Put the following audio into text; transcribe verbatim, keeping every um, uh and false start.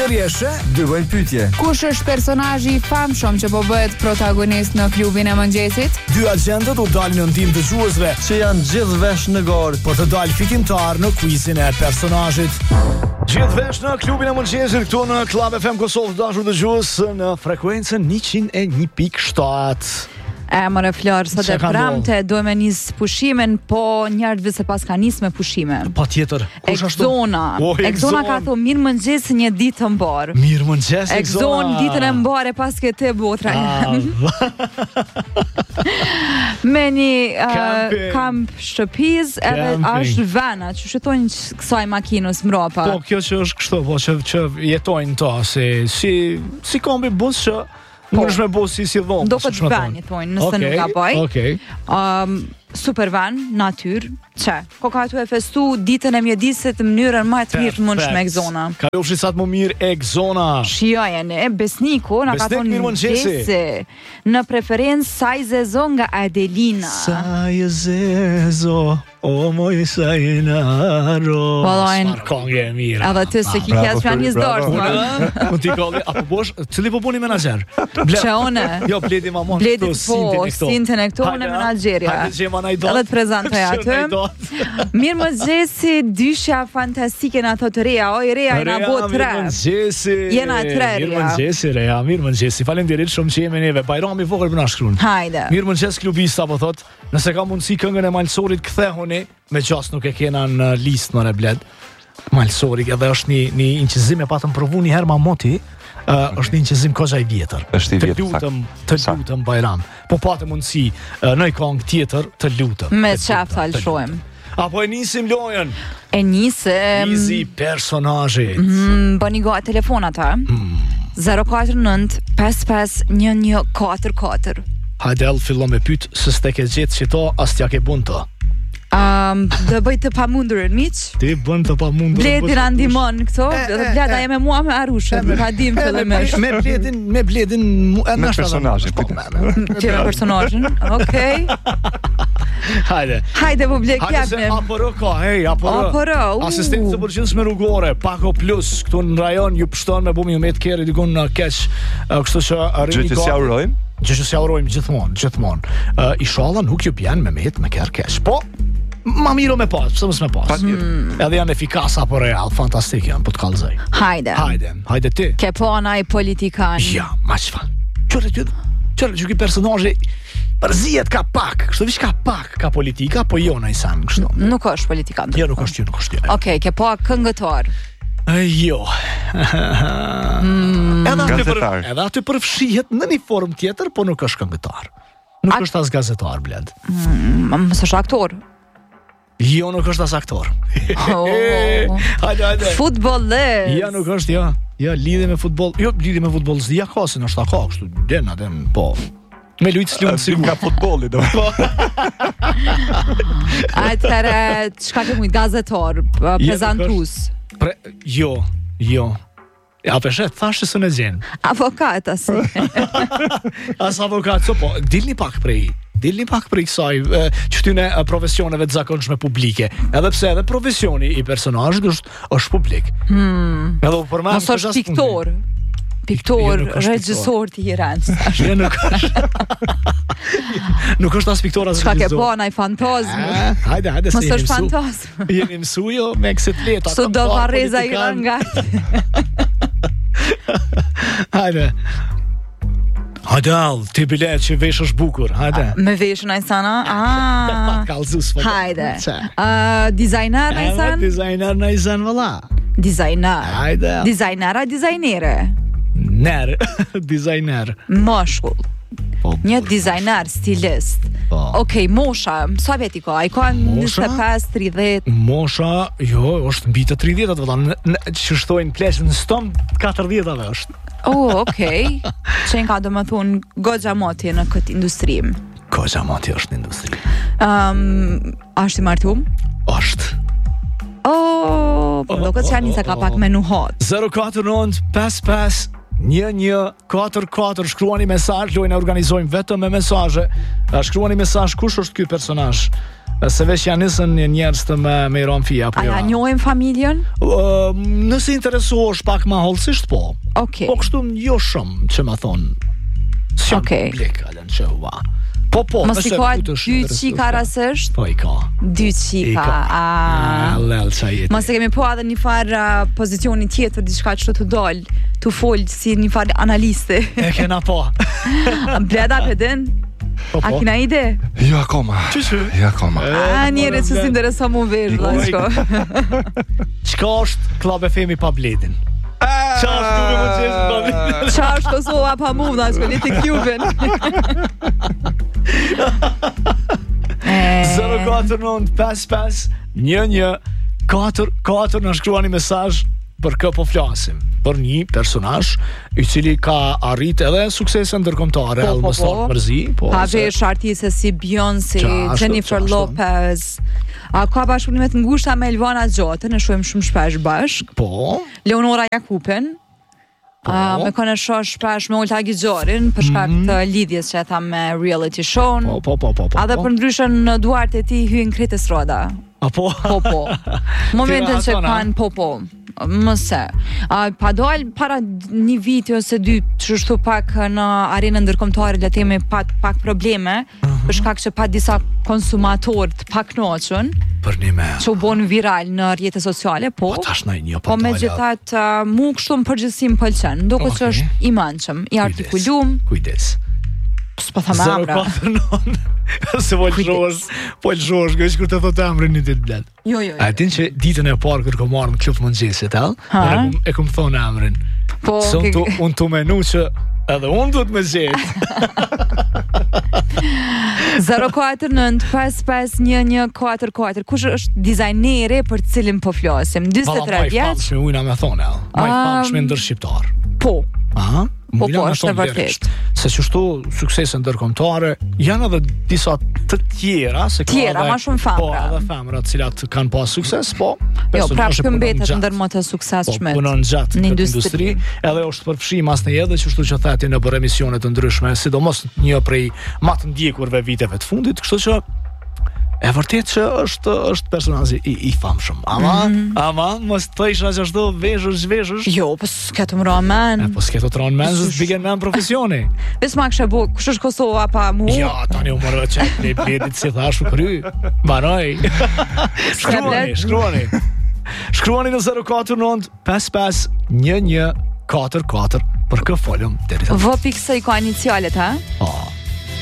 rjeshe, dy bëjnë pyetje. Kush është personazhi i famshëm që po bëhet protagonist në klubin e mëngjesit? dy agjentët u dalin në ndihmë dëgjuesve Që janë gjithë vesh në gorë. për të dalë fitimtar në quizin e personazhit. Gjithë vesh në klubin e mëngjesit këtu në Club F M Kosovë, dashur dëgjues, në frekuencën njëqind e një pikë shtat. E mëre Flor, sot Çe e ka pramte duhem e nis pushimin, po njerëzve se pas ka nis me pushime. Pa tjetër. Kush ashtu? Ekzona. O, Ekzona Ekzon. ka thonë mirë mëngjes një ditë të mbar. Mirë mëngjes, Ekzon ditën e mbar e pas ke te botra. Me një uh, Camping. kamp shtëpiz edhe Camping. është vena që shëtojnë kësaj makinës mrapa. Po, kjo që është kështu, po që, që jetojnë ta, si, si, si kombi bus që mund është me bus si si dhomë. Do këtë veni, thonë, nëse nuk ka baj. Okej. Um, super van, natyr, që? Ko ka tu e festu ditën e mjedisit në mënyrën më të mirë të mundsh me Ekzona. Ka u fshisat më mirë Ekzona. Shijojeni, e Besniku, na ka Besnik, thonë mirë mëngjesi. mëngjesi. Në preferencë saj zezo nga Adelina. Sa je zezo, o moj sa je naro. Vallajn. Smar kongë e mirë. Edhe ty se ki bravo, kjas pra njës bravo. dorës, ma. Mund t'i kolli, apo bosh, cili po buni menaxher? Që one, Jo, bledi ma mon Bledi këtu, po, sintin e këto. sintin e këto, unë e Hajde, menaxherja. Hajde, gjema na i dot. Edhe të prezantoj Që aty. na i dot. Mirë mëngjesi, dyshja fantastike na thot Rea. Oj, Rea i na Rea, bo tre. mirë mëngjesi. Jena tre, Mirë Rea. mëngjesi, Rea, mirë mëngjesi. Faleminderit shumë që jemi neve. Bajrami i vogël më na shkruan. Hajde. Mirë mëngjes klubista, po thot, nëse ka mundësi këngën e Malsorit kthehuni, me qas nuk e kena në listë më bled. Malsori edhe është një një inqizim e patëm provu një herë mamoti. Uh, është një inqizim koxa i vjetër. Është i Të vjetër, lutëm, sakt. të Sakt. lutëm Bajram. Po patë mundësi uh, në një këngë tjetër të lutëm. Me Të qaf lutëm, të të alshojmë. lutëm. Apo e nisim lojën. E nisëm. Izi personazhit. Mm, bëni goja telefonat, ha? zero katër nënt pesë pesë një një katër katër. Hajde ell fillon me pyet se s'te ke gjetë që to as t'ja ke bën të. Um, dhe bëj të pamundurën, miq. Ti bën të pamundur. Bledi na ndihmon këto, E, dhe e, bleda e. jeme mua me Arushën, nuk ka dim fillimisht. Me bledin, me bledin mu- e Me nashta personazhin, po, po. me- me- Ti me personazhin. Okej. Hajde. Hajde po blek Hajde se japim. aporo ka, hey, aporo. Aporo, u. Asistencë përgjithshme rrugore, Pako Plus, këtu në rajon ju pështon me bumi me të kerë dikun në keq, uh, kështu që arrini Gjë që si urojmë. Gjë që si urojmë gjithmonë, gjithmonë. Uh, inshallah nuk ju bjen me met me kerë keq. Po ma miro me pas, pse mos me pas. Patjetër. Edhe janë efikas apo real, fantastik janë, po të kallëzoj. Hajde. Hajde, hajde ti. Ke po anaj politikan. Ja, ma çfarë? Çfarë ti? Çfarë që ky personazhi përzihet ka pak, kështu vish ka pak ka politika, po jo na i san kështu. Nuk është politikan. Jo, nuk është jo, nuk është jo. Okej, ke po këngëtar. E, Jo. Edhe aty për, Gazetar. edhe aty përfshihet në një formë tjetër, po nuk është këngëtar. Nuk Ak- është as gazetar, bled. Mësë është aktor. Jo, nuk është as aktor. Oh. Hajde, hajde. Futbollist. Ja, nuk është, ja. Ja, lidhe me futboll. Jo, lidhe me futboll s'dia ka, se nështë ka, kështu, den, den, po. Me lujtë s'lunë Si sigur. nga futbolli do. Atëherë, çka ke mujt gazetar, p- prezantues, Pre, jo, jo. Ja, peshet, thashtë së në gjenë. avokat asi. As avokat, so po, dilni pak prej, dilni pak prej kësaj, e, që këtyne e, profesioneve të zakonshme publike. Edhe pse edhe profesioni i personazhit është, është publik. Hmm. Edhe u përmend Mos është piktor. Piktor, Jo, nuk është regjisor të Iranës. Jo, nuk është. Nuk është as piktor as Çka ke regjisor. po anaj fantazm. Ah, Hajde, hajde, se Mos jemi është mësu. fantazm. Jemi mësu jo me kësit leta. Sot do këngëtar, varreza i politikan. nga. Hajde. Hajde, all, ti bilet që vesh është bukur, hajde. Me veshën ai sana. Ah. Kallëzus. po. Hajde. Qa? Uh, dizajner ai Edhe san? dizajner në i zan, valla. Dizajner. Hajde. Dizajnera, dizajnere. Ner, dizajner. Mashkull. Po, Një bukur. dizajner, stilist. Po. Okej, mosha, sa veti ka? Ai ka Mosha? njëzet e pesë, tridhjetë. Mosha, jo, është mbi të tridhjetat, valla. Në- në- Që shtojnë pleqë në stom katërdhjetave është. Oh, okej. Qenë ka do më thunë goxha moti në këtë industrim. Koqa mati është në industri. Um, ashtë i martum? Është. Oh, po do këtë që janë njëse ka pak me nuhat. zero katër nënt pesë pesë një një katër katër, shkruani mesazh, lojna organizojmë vetëm me mesazhe. Shkruani mesazh kush është ky personazh. Se veç janë nisën një njerëz të me me Iran Fia apo A ja njohim familjen? Uh, nëse interesohesh pak më hollësisht po. Okej. Po kështu jo shumë, që ma thon. Si Okej. Publik, alen që ua. Po po, Mos i nëse ka pytesh dy interesues, qika rasisht? Po i ka. Dy I qika. ka. A. Lel qa jeti. Mos e kemi po edhe një farë uh, pozicioni tjetër, diçka që të dal, të fol si një farë analisti. E kena po. Bleda pedin? Po A po. kina ide? Jo akoma. Qështu? Jo akoma. A njerët që si intereso mu vesh, Oj. shko. Qka është Klab F M i pa Bledin? Qa është klubi më qeshtë pa Bledin? Qa është Kosova pa mu, da shko liti Klubin. zero katër nëntë pesë pesë një një katër katër në shkruani mesazh për kë po flasim. Për një personazh i cili ka arrit edhe suksese ndërkombëtare, Po, po, Almostar po. Mërzi, po. Pa se- vesh artiste si Beyoncé, Qashtu, Jennifer qashtu. Lopez. A ka bashkëpunime të ngushta me Elvana Gjatën, e shohim shumë shpesh bashk. Po. Leonora Jakupin. A, me kone shoh shpesh me Olta Gixharin për shkak të lidhjes që e tha me reality show. Po, po, po, po, po. A dhe për ndryshën në duart e ti hyn Kretës Roda. A po. Po, po. Momentin që Tira kanë, po, po. Mëse. A, pa dal para një viti ose dy, që shtu pak në arenën ndërkombëtare, le themi pak, pak probleme, për shkak që pa disa konsumator të paknoqën, Për një me. që u bon viral në rrjetet sociale, po. Po tash na një Po me gjithat, uh, mu kështu më përgjithësi më pëlqen, duke që Okej. është i mençëm, i artikulum, Kujdes. s'po tham amra. zero katër nëntë Se po lëshosh, po lëshosh, që kur të thotë emrin një ditë bled. Jo, jo, A jo. din që ditën e parë kur kom marrë në klub mëngjesit, ell? Ha? Unë e kom- e kom thonë emrin. Po, Se unë ke- tu, unë tu menu që edhe unë duhet me gjetë. zero katër nëntë pesë pesë një një katër katër. Kush është dizajneri për cilin po flasim? Valla, dyzet e tre ma i vjeç? famshme ujna me thonë, ell. Ma i Um, famshme ndër shqiptar. Po. Aha. Po, Mujna po, me është e thonë vërtet. vlerësisht. Se që shtu suksese ndërkombëtare, janë edhe disa të tjera, se ka Tjera, edhe- ma shumë famra. Po, edhe femra të cilat kanë pas sukses, po. Jo, personazhe prapë punon këmbetet gjatë. ndër më të Po, suksesshme. punon gjatë në këtë industri. industri, edhe është përfshim as në edhe që shtu që thati në për emisione të ndryshme, sidomos një prej më të ndjekurve viteve të fundit, kështu që e vërtet që është është personazhi i, i famshëm. Ama, ama mos të isha që ashtu veshësh, veshësh. Jo, po s'ketë më roman. E po s'keto të ronë menzës të bigen men profesioni. Ves ma kështë bu, kush është Kosova pa mu? Ja, tani u mërë qek në pletit si thash u kry. Banoj. Shkruani, blet. shkruani. Shkruani në zero katër nëntë pesë pesë një një katër katër për kë folëm deri tani. V pikse i ka inicialet, ha? Po.